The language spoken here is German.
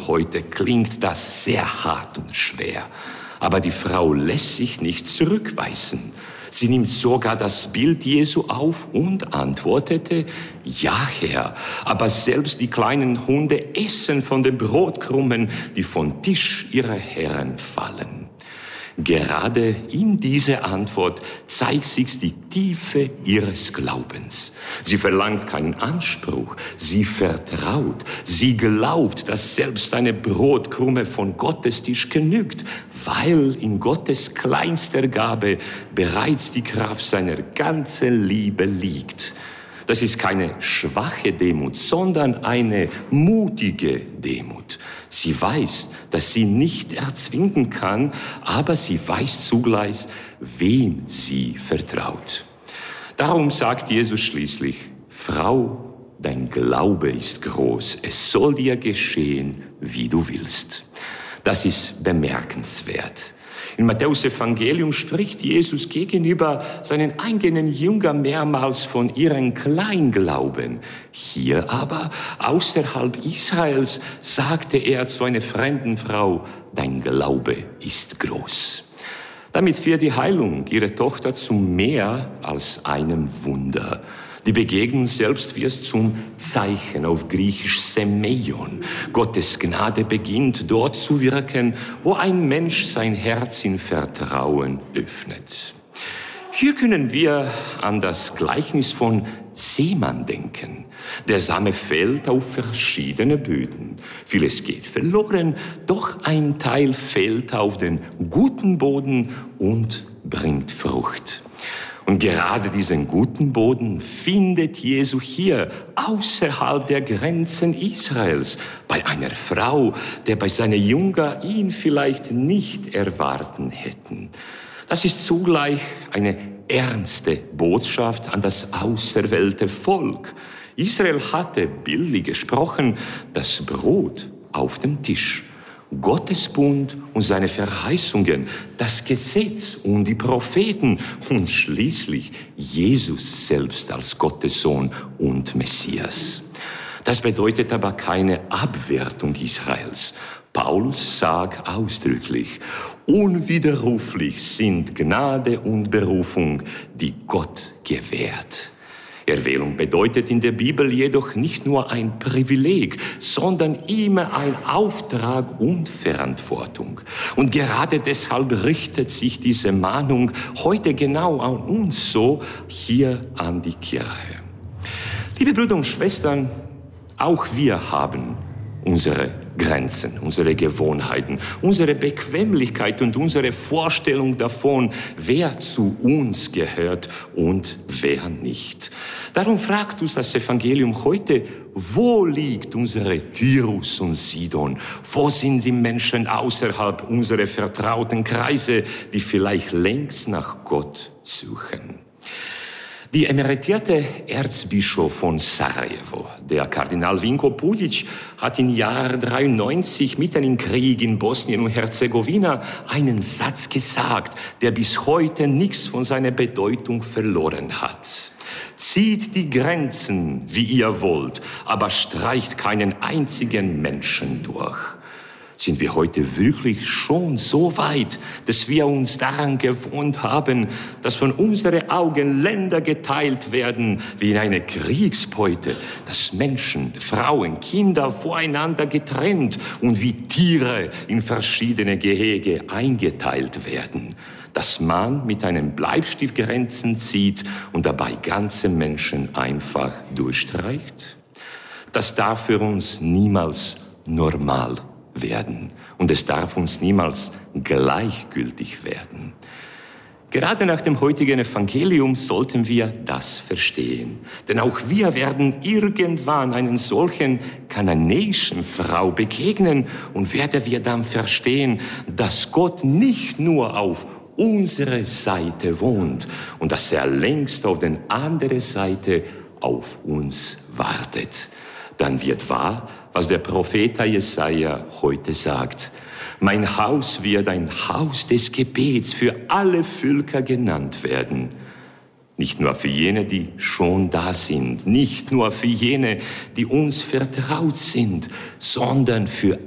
heute klingt das sehr hart und schwer. Aber die Frau lässt sich nicht zurückweisen. Sie nimmt sogar das Bild Jesu auf und antwortete, ja, Herr, aber selbst die kleinen Hunde essen von den Brotkrumen, die vom Tisch ihrer Herren fallen. Gerade in dieser Antwort zeigt sich die Tiefe ihres Glaubens. Sie verlangt keinen Anspruch, sie vertraut, sie glaubt, dass selbst eine Brotkrume von Gottes Tisch genügt, weil in Gottes kleinster Gabe bereits die Kraft seiner ganzen Liebe liegt. Das ist keine schwache Demut, sondern eine mutige Demut. Sie weiß, dass sie nicht erzwingen kann, aber sie weiß zugleich, wem sie vertraut. Darum sagt Jesus schließlich, Frau, dein Glaube ist groß, es soll dir geschehen, wie du willst. Das ist bemerkenswert. Im Matthäus-Evangelium spricht Jesus gegenüber seinen eigenen Jüngern mehrmals von ihrem Kleinglauben. Hier aber, außerhalb Israels, sagte er zu einer fremden Frau, dein Glaube ist groß. Damit wird die Heilung ihrer Tochter zu mehr als einem Wunder. Die Begegnung selbst wird zum Zeichen, auf Griechisch Semeion. Gottes Gnade beginnt dort zu wirken, wo ein Mensch sein Herz in Vertrauen öffnet. Hier können wir an das Gleichnis von Seemann denken. Der Same fällt auf verschiedene Böden. Vieles geht verloren, doch ein Teil fällt auf den guten Boden und bringt Frucht. Und gerade diesen guten Boden findet Jesus hier, außerhalb der Grenzen Israels, bei einer Frau, der bei seinen Jüngern ihn vielleicht nicht erwarten hätten. Das ist zugleich eine ernste Botschaft an das auserwählte Volk. Israel hatte bildlich gesprochen das Brot auf dem Tisch. Gottes Bund und seine Verheißungen, das Gesetz und die Propheten und schließlich Jesus selbst als Gottes Sohn und Messias. Das bedeutet aber keine Abwertung Israels. Paulus sagt ausdrücklich, unwiderruflich sind Gnade und Berufung, die Gott gewährt. Erwählung bedeutet in der Bibel jedoch nicht nur ein Privileg, sondern immer ein Auftrag und Verantwortung. Und gerade deshalb richtet sich diese Mahnung heute genau an uns so, hier an die Kirche. Liebe Brüder und Schwestern, auch wir haben unsere Grenzen, unsere Gewohnheiten, unsere Bequemlichkeit und unsere Vorstellung davon, wer zu uns gehört und wer nicht. Darum fragt uns das Evangelium heute, wo liegt unsere Tyrus und Sidon? Wo sind die Menschen außerhalb unserer vertrauten Kreise, die vielleicht längst nach Gott suchen? Die emeritierte Erzbischof von Sarajevo, der Kardinal Vinko Pulic, hat im Jahr 93 mitten im Krieg in Bosnien und Herzegowina einen Satz gesagt, der bis heute nichts von seiner Bedeutung verloren hat. Zieht die Grenzen, wie ihr wollt, aber streicht keinen einzigen Menschen durch. Sind wir heute wirklich schon so weit, dass wir uns daran gewohnt haben, dass von unseren Augen Länder geteilt werden wie in eine Kriegsbeute, dass Menschen, Frauen, Kinder voreinander getrennt und wie Tiere in verschiedene Gehege eingeteilt werden, dass man mit einem Bleistift Grenzen zieht und dabei ganze Menschen einfach durchstreicht? Das darf für uns niemals normal werden. Und es darf uns niemals gleichgültig werden. Gerade nach dem heutigen Evangelium sollten wir das verstehen. Denn auch wir werden irgendwann einen solchen kananäischen Frau begegnen und werden wir dann verstehen, dass Gott nicht nur auf unserer Seite wohnt und dass er längst auf der anderen Seite auf uns wartet. Dann wird wahr, was der Prophet Jesaja heute sagt. Mein Haus wird ein Haus des Gebets für alle Völker genannt werden. Nicht nur für jene, die schon da sind, nicht nur für jene, die uns vertraut sind, sondern für